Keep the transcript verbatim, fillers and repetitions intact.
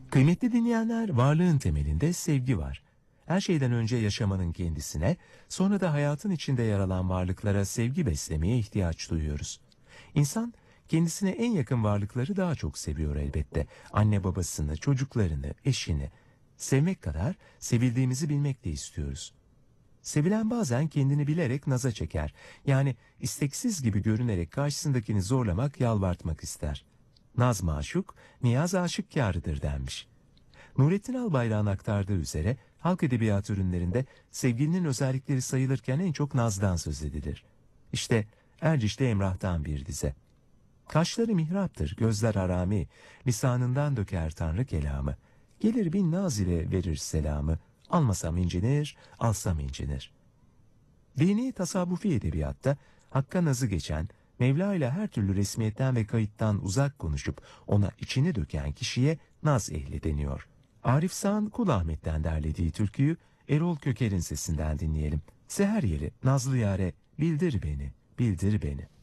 Kıymetli dinleyenler, varlığın temelinde sevgi var. Her şeyden önce yaşamanın kendisine, sonra da hayatın içinde yer alan varlıklara sevgi beslemeye ihtiyaç duyuyoruz. İnsan, kendisine en yakın varlıkları daha çok seviyor elbette. Anne babasını, çocuklarını, eşini. Sevmek kadar sevildiğimizi bilmek de istiyoruz. Sevilen bazen kendini bilerek naza çeker. Yani isteksiz gibi görünerek karşısındakini zorlamak, yalvartmak ister. Naz maşuk, niyaz aşıkkârıdır denmiş. Nurettin Albayrak'ın aktardığı üzere halk edebiyatı ürünlerinde sevgilinin özellikleri sayılırken en çok nazdan söz edilir. İşte Erciş'te Emrah'tan bir dize. Kaşları mihraptır, gözler harami, lisanından döker Tanrı kelamı. Gelir bin naz ile verir selamı, almasam incinir, alsam incinir. Dini tasavvufi edebiyatta Hakk'a nazı geçen, Mevla ile her türlü resmiyetten ve kayıttan uzak konuşup ona içini döken kişiye naz ehli deniyor. Arif Sağ'ın Kul Ahmet'ten derlediği türküyü Erol Köker'in sesinden dinleyelim. Seher yeri, nazlı yare, bildir beni, bildir beni.